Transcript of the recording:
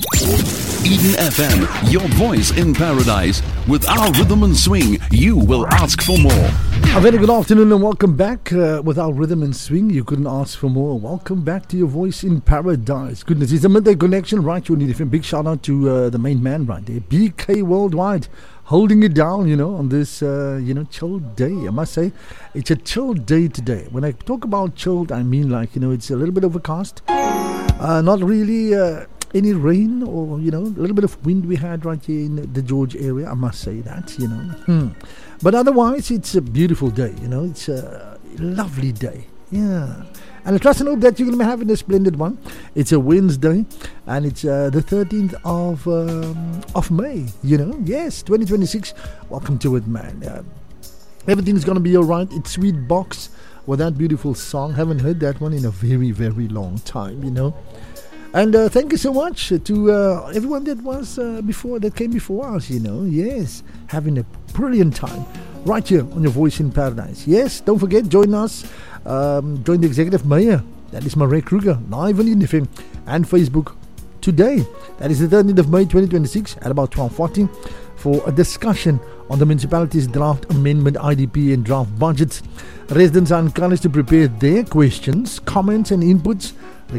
Eden FM, your voice in paradise. With our rhythm and swing, you will ask for more. A very good afternoon and welcome back. With our rhythm and swing, you couldn't ask for more. Welcome back to your voice in paradise. Goodness, it's a midday connection, right? You need a big shout out to the main man right there, BK Worldwide, holding it down, on this, chill day. I must say, it's a chill day today. When I talk about chilled, I mean it's a little bit overcast. Not really any rain or, a little bit of wind we had right here in the George area. I must say that, But otherwise, it's a beautiful day, It's a lovely day. Yeah. And I trust and hope that you're going to be having a splendid one. It's a Wednesday, and it's the 13th of May, Yes, 2026. Welcome to it, man. Everything's going to be all right. It's Sweet Box with that beautiful song. Haven't heard that one in a very, very long time, And thank you so much to everyone that was that came before us, Yes, having a brilliant time right here on your Voice in Paradise. Yes, don't forget, join us. Join the Executive Mayor, that is Marie Kruger, live on FM and Facebook today. That is the 13th of May 2026 at about 12:40 for a discussion on the municipality's draft amendment, IDP and draft budgets. Residents are encouraged to prepare their questions, comments and inputs